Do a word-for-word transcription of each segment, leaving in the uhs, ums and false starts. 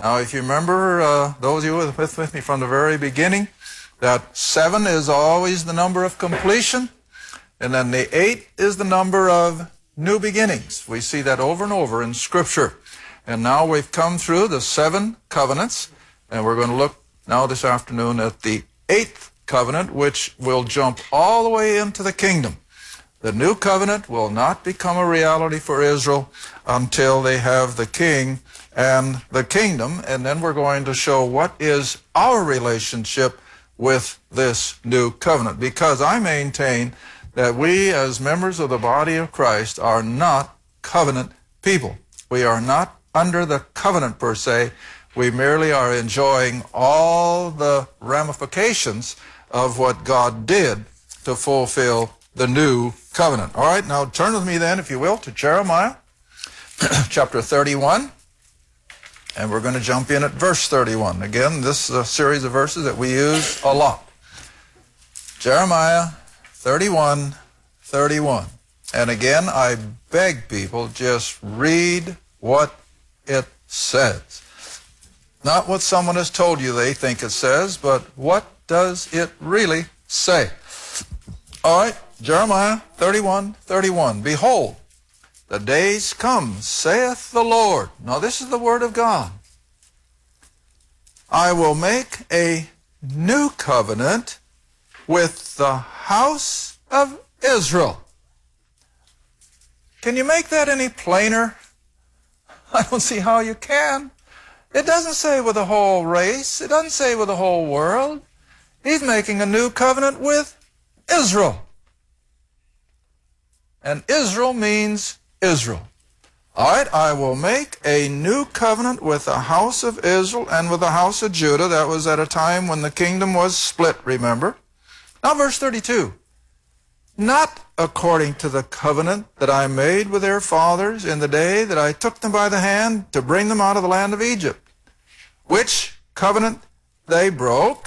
Now, if you remember, uh, those of you with, with, with me from the very beginning, that seven is always the number of completion, and then the eight is the number of new beginnings. We see that over and over in Scripture. And now we've come through the seven covenants, and we're going to look now this afternoon at the eighth covenant, which will jump all the way into the kingdom. The new covenant will not become a reality for Israel until they have the king and the kingdom, and then we're going to show what is our relationship with this new covenant, because I maintain that we as members of the body of Christ are not covenant people. We are not under the covenant per se. We merely are enjoying all the ramifications of what God did to fulfill the new covenant. All right, now turn with me then, if you will, to Jeremiah chapter thirty-one. And we're going to jump in at verse thirty-one. Again, this is a series of verses that we use a lot. Jeremiah thirty-one, thirty-one. And again, I beg people, just read what it says. Not what someone has told you they think it says, but what does it really say? All right, Jeremiah thirty-one, thirty-one. Behold, the days come, saith the Lord. Now this is the word of God. I will make a new covenant with the house of Israel. Can you make that any plainer? I don't see how you can. It doesn't say with the whole race. It doesn't say with the whole world. He's making a new covenant with Israel. And Israel means Israel. All right, I will make a new covenant with the house of Israel and with the house of Judah. That was at a time when the kingdom was split, remember? Now verse thirty-two. Not according to the covenant that I made with their fathers in the day that I took them by the hand to bring them out of the land of Egypt, which covenant they broke,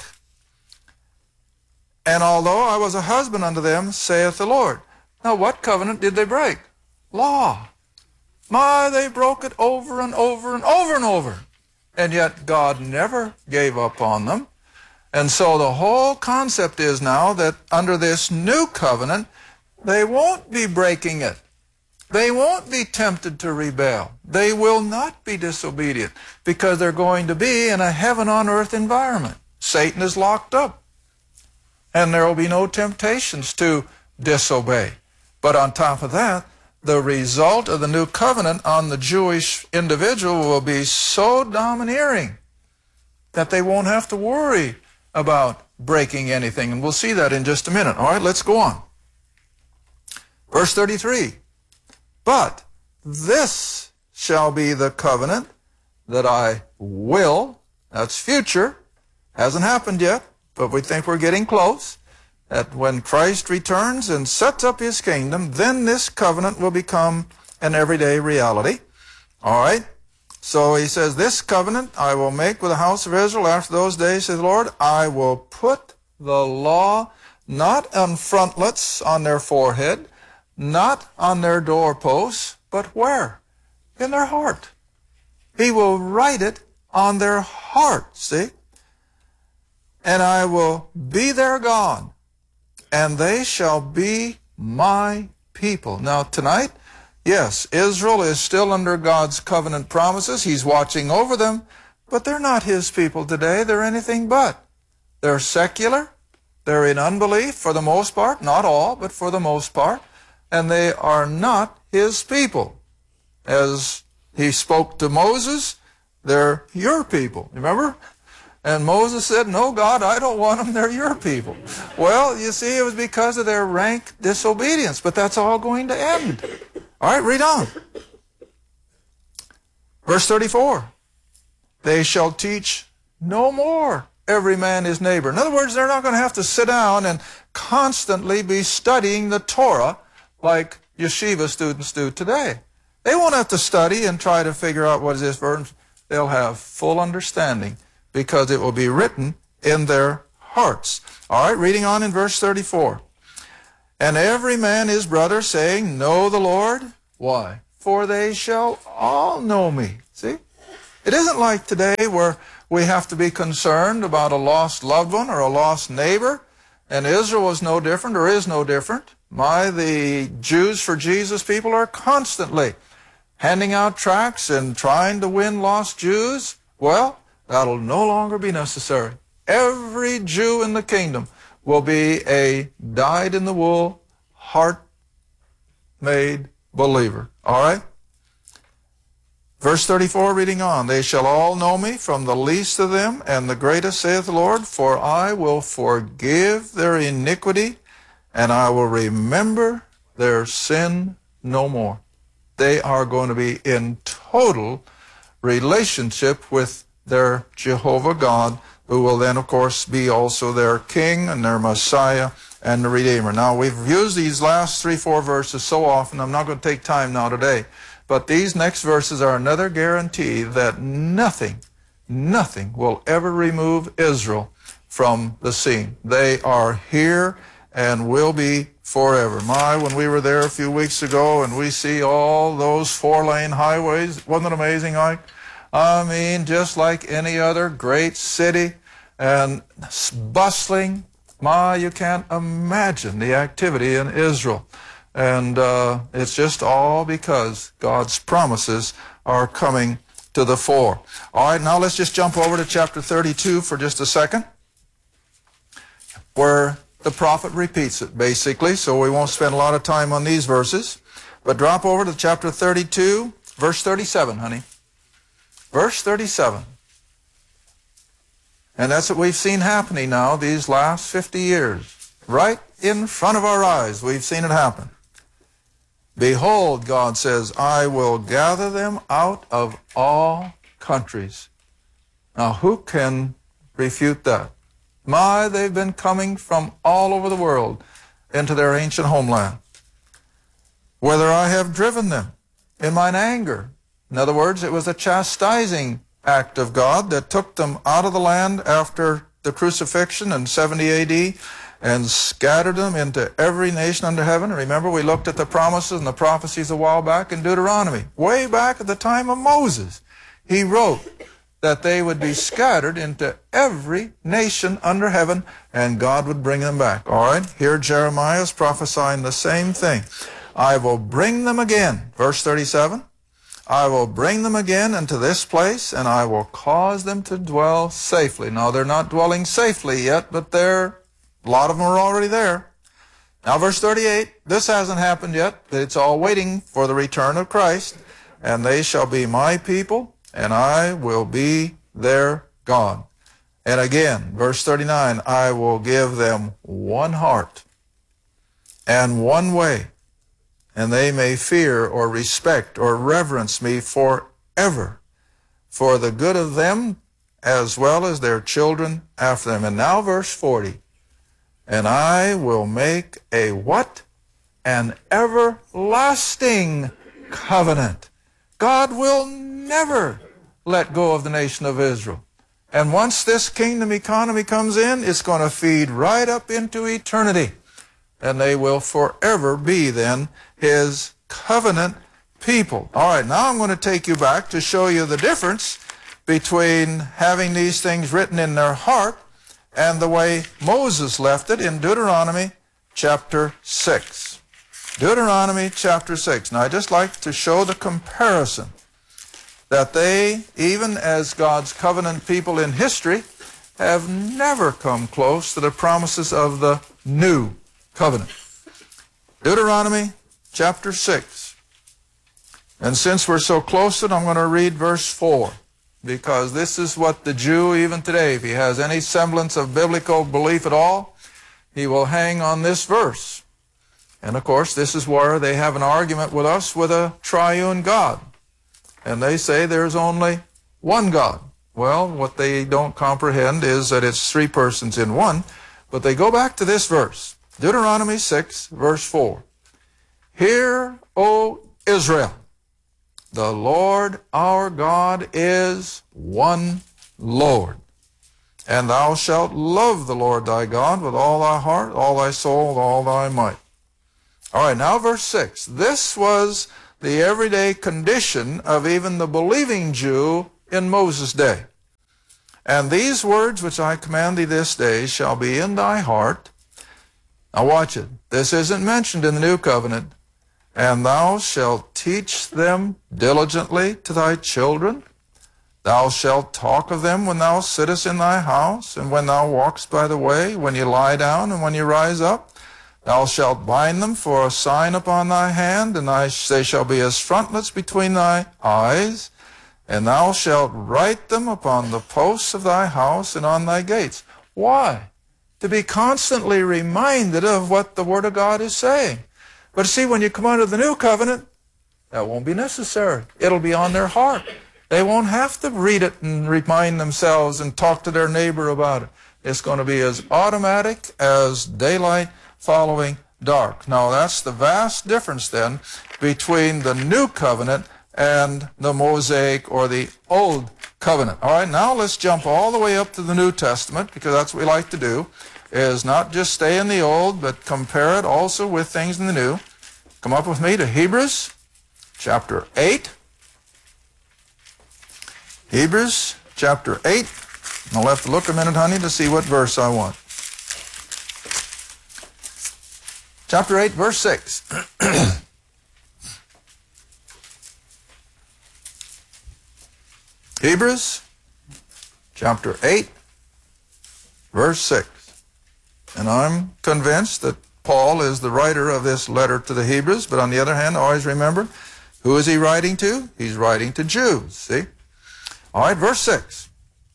and although I was a husband unto them, saith the Lord. Now what covenant did they break? Law. My, they broke it over and over and over and over. And yet God never gave up on them. And so the whole concept is now that under this new covenant, they won't be breaking it. They won't be tempted to rebel. They will not be disobedient because they're going to be in a heaven on earth environment. Satan is locked up. And there will be no temptations to disobey. But on top of that, the result of the new covenant on the Jewish individual will be so domineering that they won't have to worry about breaking anything. And we'll see that in just a minute. All right, let's go on. Verse thirty-three. But this shall be the covenant that I will, that's future, hasn't happened yet, but we think we're getting close, that when Christ returns and sets up his kingdom, then this covenant will become an everyday reality. All right? So he says, this covenant I will make with the house of Israel after those days, says the Lord. I will put the law not on frontlets on their forehead, not on their doorposts, but where? In their heart. He will write it on their heart, see? And I will be their God, and they shall be my people. Now tonight, yes, Israel is still under God's covenant promises. He's watching over them, but they're not his people today. They're anything but. They're secular. They're in unbelief for the most part. Not all, but for the most part. And they are not his people. As he spoke to Moses, they're your people. Remember? And Moses said, no, God, I don't want them. They're your people. Well, you see, it was because of their rank disobedience. But that's all going to end. All right, read on. Verse thirty-four. They shall teach no more every man his neighbor. In other words, they're not going to have to sit down and constantly be studying the Torah like yeshiva students do today. They won't have to study and try to figure out what is this verse. They'll have full understanding because it will be written in their hearts. All right, reading on in verse thirty-four. And every man his brother, saying, know the Lord. Why? For they shall all know me. See? It isn't like today where we have to be concerned about a lost loved one or a lost neighbor, and Israel was no different or is no different. My, the Jews for Jesus people are constantly handing out tracts and trying to win lost Jews. Well, that'll no longer be necessary. Every Jew in the kingdom will be a dyed-in-the-wool, heart-made believer. All right? Verse thirty-four, reading on, they shall all know me, from the least of them and the greatest, saith the Lord, for I will forgive their iniquity, and I will remember their sin no more. They are going to be in total relationship with their Jehovah God, who will then, of course, be also their King and their Messiah and the Redeemer. Now, we've used these last three, four verses so often, I'm not going to take time now today. But these next verses are another guarantee that nothing, nothing will ever remove Israel from the scene. They are here and will be forever. My, when we were there a few weeks ago and we see all those four-lane highways, wasn't it amazing, Ike? I mean, just like any other great city and bustling. My, you can't imagine the activity in Israel. And uh, it's just all because God's promises are coming to the fore. All right, now let's just jump over to chapter thirty-two for just a second, where the prophet repeats it, basically, so we won't spend a lot of time on these verses. But drop over to chapter thirty-two, verse thirty-seven, honey. Verse thirty-seven. And that's what we've seen happening now these last fifty years. Right in front of our eyes, we've seen it happen. Behold, God says, I will gather them out of all countries. Now, who can refute that? My, they've been coming from all over the world into their ancient homeland. Whether I have driven them in mine anger. In other words, it was a chastising act of God that took them out of the land after the crucifixion in seventy A D and scattered them into every nation under heaven. Remember, we looked at the promises and the prophecies a while back in Deuteronomy. Way back at the time of Moses, he wrote that they would be scattered into every nation under heaven, and God would bring them back. All right, here Jeremiah is prophesying the same thing. I will bring them again, verse thirty-seven. I will bring them again into this place, and I will cause them to dwell safely. Now, they're not dwelling safely yet, but they're, a lot of them are already there. Now, verse thirty-eight, this hasn't happened yet. It's all waiting for the return of Christ. And they shall be my people, and I will be their God. And again, verse thirty-nine, I will give them one heart and one way, and they may fear or respect or reverence me forever, for the good of them as well as their children after them. And now verse forty, and I will make a what? An everlasting covenant. God will never let go of the nation of Israel. And once this kingdom economy comes in, it's going to feed right up into eternity. And they will forever be then his covenant people. All right, now I'm going to take you back to show you the difference between having these things written in their heart and the way Moses left it in Deuteronomy chapter six. Deuteronomy chapter six. Now, I just like to show the comparison that they, even as God's covenant people in history, have never come close to the promises of the new covenant. Deuteronomy chapter six. And since we're so close to it, I'm going to read verse four, because this is what the Jew, even today, if he has any semblance of biblical belief at all, he will hang on this verse. And of course, this is where they have an argument with us with a triune God. And they say there's only one God. Well, what they don't comprehend is that it's three persons in one. But they go back to this verse, Deuteronomy six, verse four. Hear, O Israel, the Lord our God is one Lord. And thou shalt love the Lord thy God with all thy heart, all thy soul, with all thy might. All right, now verse six. This was the everyday condition of even the believing Jew in Moses' day. And these words which I command thee this day shall be in thy heart. Now watch it. This isn't mentioned in the new covenant. And thou shalt teach them diligently to thy children. Thou shalt talk of them when thou sittest in thy house, and when thou walkest by the way, when you lie down, and when you rise up. Thou shalt bind them for a sign upon thy hand, and they shall be as frontlets between thy eyes. And thou shalt write them upon the posts of thy house and on thy gates. Why? To be constantly reminded of what the Word of God is saying. But see, when you come under the new covenant, that won't be necessary. It'll be on their heart. They won't have to read it and remind themselves and talk to their neighbor about it. It's going to be as automatic as daylight following dark. Now, that's the vast difference then between the new covenant and the Mosaic or the Old Covenant. All right, now let's jump all the way up to the New Testament, because that's what we like to do, is not just stay in the Old, but compare it also with things in the New. Come up with me to Hebrews chapter eight. Hebrews chapter eight. I'll have to look a minute, honey, to see what verse I want. Chapter eight, verse six. Hebrews chapter eight, verse six. And I'm convinced that Paul is the writer of this letter to the Hebrews, but on the other hand, always remember, who is he writing to? He's writing to Jews, see? All right, verse six.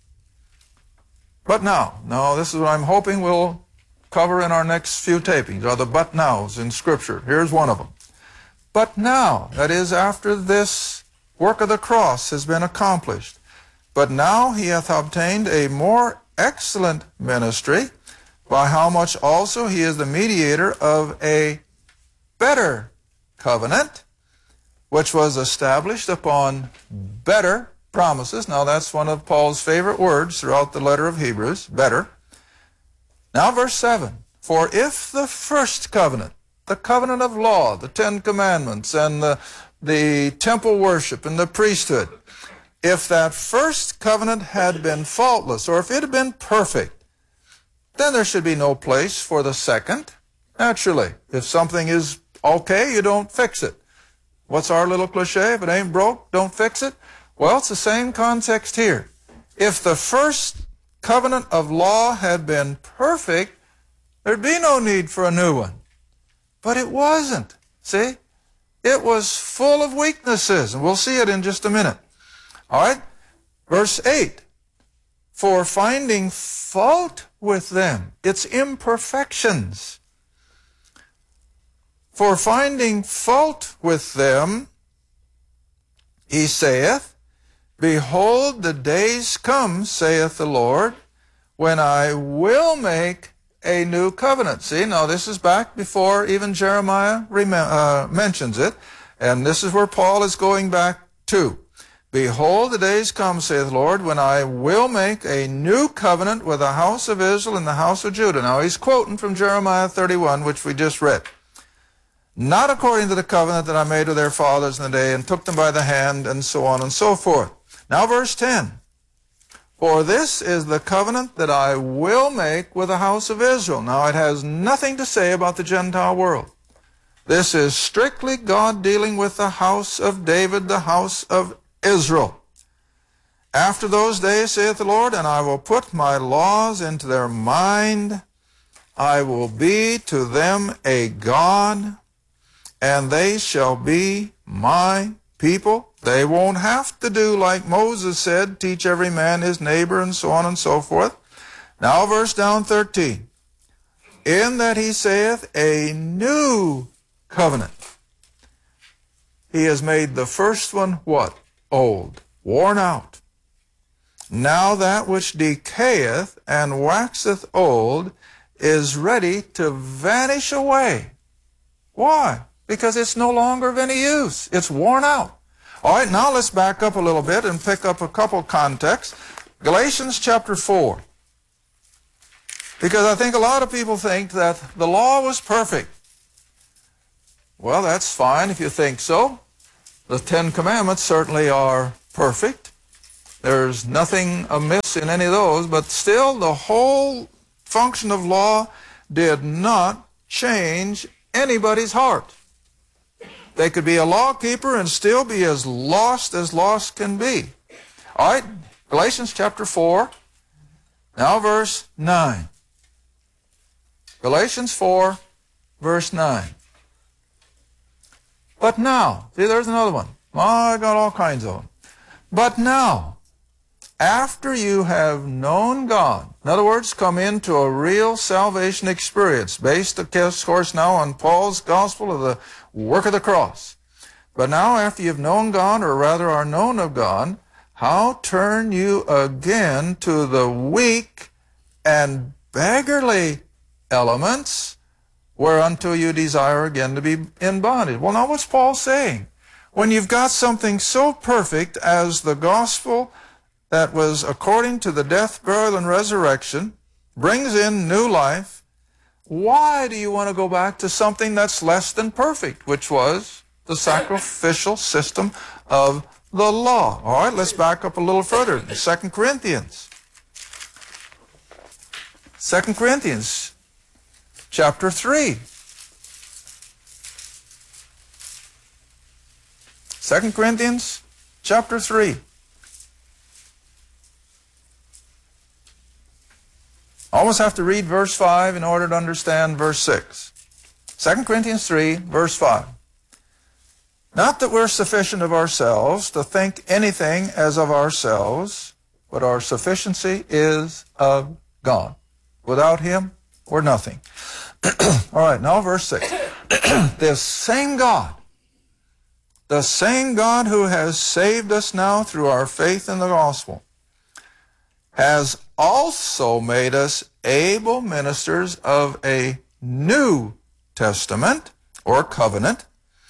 But now, now this is what I'm hoping we'll cover in our next few tapings, are the but nows in Scripture. Here's one of them. But now, that is after this work of the cross has been accomplished. But now he hath obtained a more excellent ministry, by how much also he is the mediator of a better covenant, which was established upon better promises. Now that's one of Paul's favorite words throughout the letter of Hebrews, better. Now verse seven, for if the first covenant, the covenant of law, the Ten Commandments, and the the temple worship and the priesthood, if that first covenant had been faultless, or if it had been perfect, then there should be no place for the second. Naturally, if something is okay, you don't fix it. What's our little cliche? If it ain't broke, don't fix it. Well, it's the same context here. If the first covenant of law had been perfect, there'd be no need for a new one. But it wasn't. See? It was full of weaknesses, and we'll see it in just a minute. All right? Verse eight. For finding fault with them, its imperfections. For finding fault with them, he saith, behold, the days come, saith the Lord, when I will make a new covenant. See, now this is back before even Jeremiah uh, mentions it, and this is where Paul is going back to. Behold, the days come, saith the Lord, when I will make a new covenant with the house of Israel and the house of Judah. Now he's quoting from Jeremiah thirty-one, which we just read. Not according to the covenant that I made with their fathers in the day, and took them by the hand, and so on and so forth. Now verse ten. For this is the covenant that I will make with the house of Israel. Now it has nothing to say about the Gentile world. This is strictly God dealing with the house of David, the house of Israel. After those days, saith the Lord, and I will put my laws into their mind. I will be to them a God, and they shall be my people. They won't have to do like Moses said, teach every man his neighbor, and so on and so forth. Now verse down thirteen. In that he saith a new covenant. He has made the first one what? Old, worn out. Now that which decayeth and waxeth old is ready to vanish away. Why? Because it's no longer of any use. It's worn out. All right, now let's back up a little bit and pick up a couple contexts. Galatians chapter four. Because I think a lot of people think that the law was perfect. Well, that's fine if you think so. The Ten Commandments certainly are perfect. There's nothing amiss in any of those, but still the whole function of law did not change anybody's heart. They could be a lawkeeper and still be as lost as lost can be. All right, Galatians chapter four, now verse nine. Galatians four, verse nine. But now, see, there's another one. Oh, I got all kinds of them. But now, after you have known God, in other words, come into a real salvation experience, based, of course, now on Paul's gospel of the work of the cross. But now, after you've known God, or rather are known of God, how turn you again to the weak and beggarly elements whereunto you desire again to be in bondage? Well, now what's Paul saying? When you've got something so perfect as the gospel that was according to the death, burial, and resurrection, brings in new life, why do you want to go back to something that's less than perfect, which was the sacrificial system of the law? All right, let's back up a little further. Second Corinthians. Second Corinthians chapter three. Second Corinthians chapter three. Almost have to read verse five in order to understand verse six. Second Corinthians three, verse five. Not that we're sufficient of ourselves to think anything as of ourselves, but our sufficiency is of God. Without Him, we're nothing. All right, now verse six. This same God, the same God who has saved us now through our faith in the gospel, has also made us able ministers of a new testament or covenant,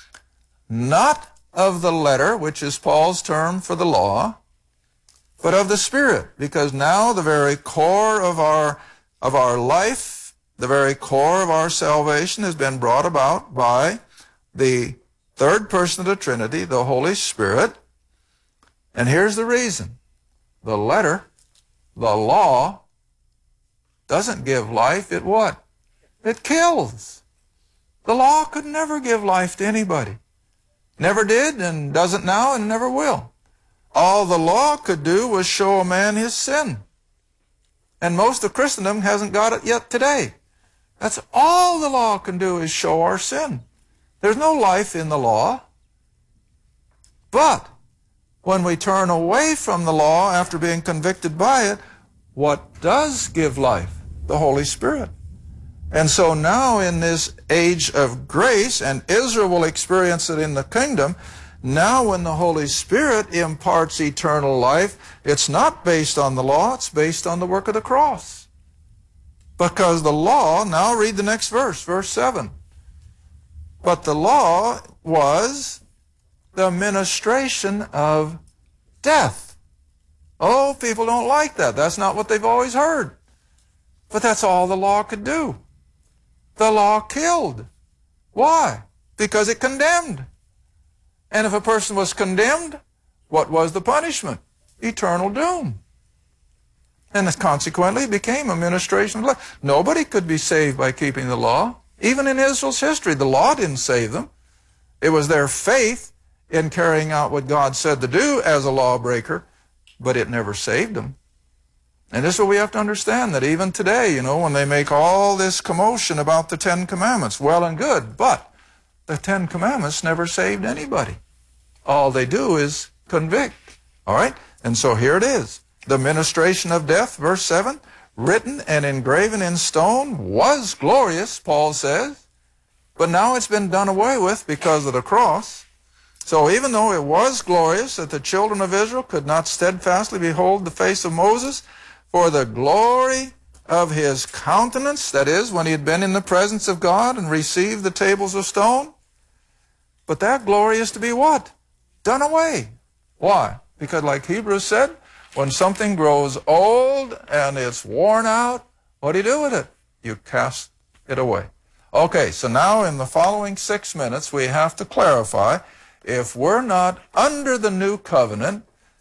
not of the letter, which is Paul's term for the law, but of the Spirit, because now the very core of our of our life, the very core of our salvation has been brought about by the third person of the Trinity, the Holy Spirit. And here's the reason. The letter, the law, doesn't give life. It what? It kills. The law could never give life to anybody. Never did, and doesn't now, and never will. All the law could do was show a man his sin. And most of Christendom hasn't got it yet today. That's all the law can do, is show our sin. There's no life in the law. But when we turn away from the law after being convicted by it, what does give life? The Holy Spirit. And so now in this age of grace, and Israel will experience it in the kingdom, now when the Holy Spirit imparts eternal life, it's not based on the law, it's based on the work of the cross. Because the law, now read the next verse, verse seven. But the law was the ministration of death. Oh, people don't like that. That's not what they've always heard. But that's all the law could do. The law killed. Why? Because it condemned. And if a person was condemned, what was the punishment? Eternal doom. And consequently, it became a ministration of law. Nobody could be saved by keeping the law. Even in Israel's history, the law didn't save them. It was their faith in carrying out what God said to do as a lawbreaker, but it never saved them. And this is what we have to understand, that even today, you know, when they make all this commotion about the Ten Commandments, well and good, but the Ten Commandments never saved anybody. All they do is convict. All right? And so here it is. The ministration of death, verse seven, written and engraven in stone, was glorious, Paul says, but now it's been done away with because of the cross. So even though it was glorious that the children of Israel could not steadfastly behold the face of Moses for the glory of his countenance, that is, when he had been in the presence of God and received the tables of stone, but that glory is to be what? Done away. Why? Because like Hebrews said, when something grows old and it's worn out, what do you do with it? You cast it away. Okay, so now in the following six minutes we have to clarify, if we're not under the new covenant,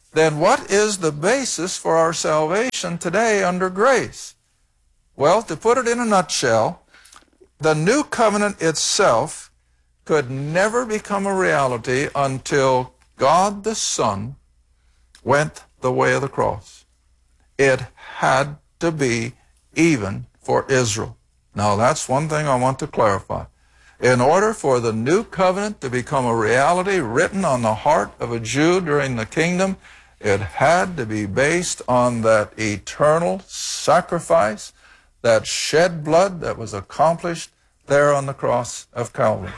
then what is the basis for our salvation today under grace? Well, to put it in a nutshell, the new covenant itself could never become a reality until God the Son went the way of the cross. It had to be even for Israel. Now, that's one thing I want to clarify. In order for the new covenant to become a reality written on the heart of a Jew during the kingdom, it had to be based on that eternal sacrifice, that shed blood that was accomplished there on the cross of Calvary.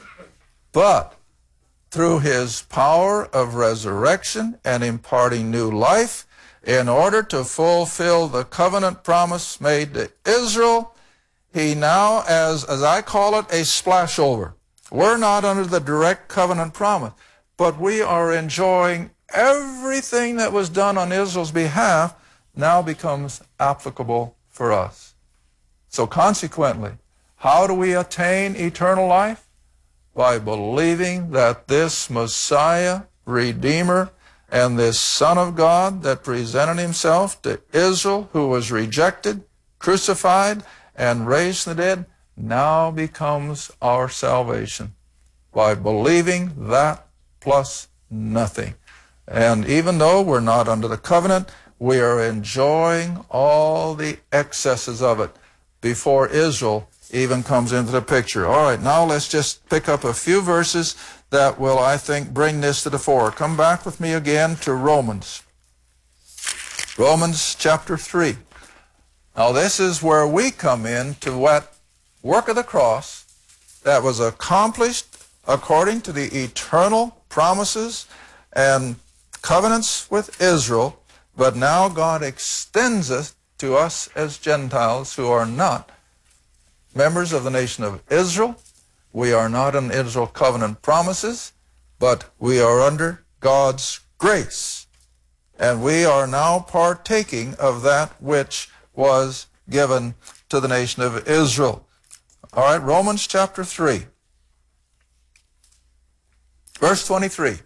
But through his power of resurrection and imparting new life, in order to fulfill the covenant promise made to Israel, he now, as, as I call it, a splashover. We're not under the direct covenant promise, but we are enjoying everything that was done on Israel's behalf now becomes applicable for us. So consequently, how do we attain eternal life? By believing that this Messiah, Redeemer, and this Son of God that presented himself to Israel, who was rejected, crucified, and raised from the dead, now becomes our salvation. By believing that plus nothing. And even though we're not under the covenant, we are enjoying all the excesses of it before Israel even comes into the picture. All right, now let's just pick up a few verses that will, I think, bring this to the fore. Come back with me again to Romans. Romans chapter three. Now this is where we come in to what work of the cross that was accomplished according to the eternal promises and covenants with Israel, but now God extends it to us as Gentiles who are not members of the nation of Israel. We are not in Israel covenant promises, but we are under God's grace. And we are now partaking of that which was given to the nation of Israel. All right, Romans chapter three, verse twenty-three.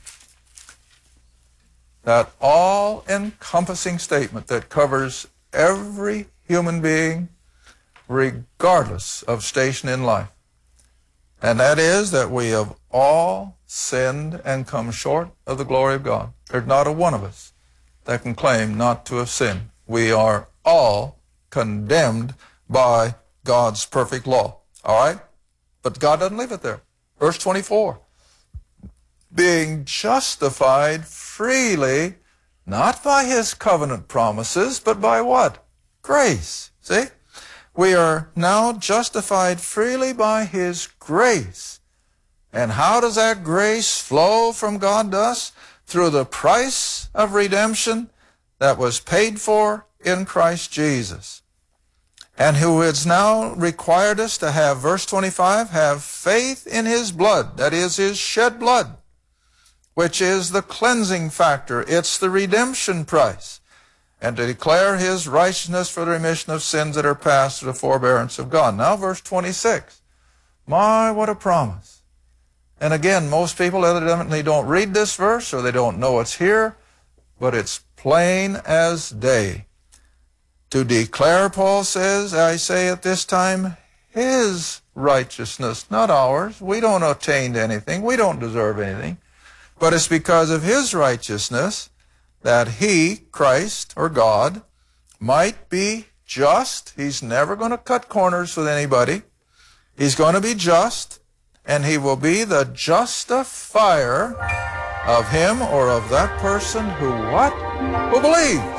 That all-encompassing statement that covers every human being regardless of station in life. And that is that we have all sinned and come short of the glory of God. There's not a one of us that can claim not to have sinned. We are all condemned by God's perfect law. All right? But God doesn't leave it there. Verse twenty-four. Being justified freely, not by his covenant promises, but by what? Grace. See? We are now justified freely by his grace. And how does that grace flow from God to us? Through the price of redemption that was paid for in Christ Jesus. And who has now required us to have, verse twenty-five, have faith in his blood, that is his shed blood, which is the cleansing factor. It's the redemption price. And to declare his righteousness for the remission of sins that are past to the forbearance of God. Now verse twenty-six. My, what a promise. And again, most people evidently don't read this verse or they don't know it's here, but it's plain as day. To declare, Paul says, I say at this time, his righteousness, not ours. We don't attain to anything. We don't deserve anything. But it's because of his righteousness that he, Christ, or God, might be just. He's never going to cut corners with anybody. He's going to be just, and he will be the justifier of him or of that person who what? Who believes.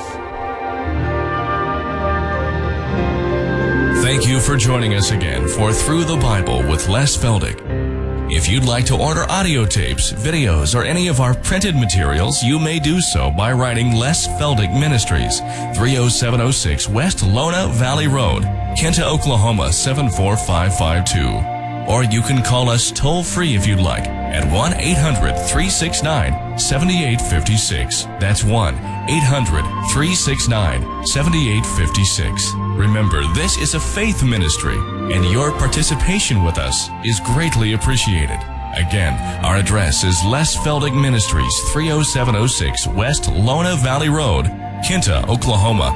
Thank you for joining us again for Through the Bible with Les Feldick. If you'd like to order audio tapes, videos, or any of our printed materials, you may do so by writing Les Feldick Ministries, three oh seven oh six West Lona Valley Road, Kenta, Oklahoma seven four five five two. Or you can call us toll-free if you'd like at one eight hundred, three six nine, seven eight five six. That's one eight hundred, three six nine, seven eight five six. Remember, this is a faith ministry, and your participation with us is greatly appreciated. Again, our address is Les Feldick Ministries, three oh seven oh six West Lona Valley Road, Kinta, Oklahoma,